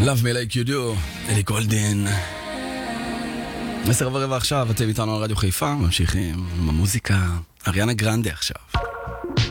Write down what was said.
Love me like you do, אלי גולדין. 10:15 עכשיו, אתם איתנו על רדיו חיפה, ממשיכים עם המוזיקה. אריאנה גרנדה עכשיו.